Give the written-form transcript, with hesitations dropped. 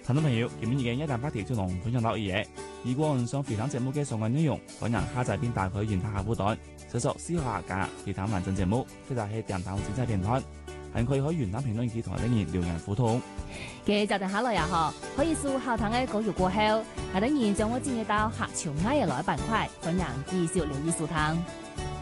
聽眾朋友，今日嘅一大話題就同分享到呢嘢。如果你想回聽節目嘅相關內容，歡迎下載並打開原下客戶端，搜索思考客家回聽完整節目，或者係電台精彩片段，還可以喺原檔評論區同等人留言互動。 嘅就定下來也好，可以數後堂嘅稿語過後，係等然將我進入到客潮愛嘅來板塊，歡迎繼續留意收聽。